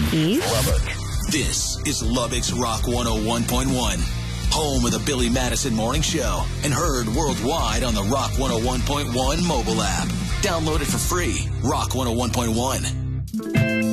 Keith? Lubbock. This is Lubbock's Rock 101.1, home of the Billy Madison Morning Show, and heard worldwide on the Rock 101.1 mobile app. Download it for free. Rock 101.1.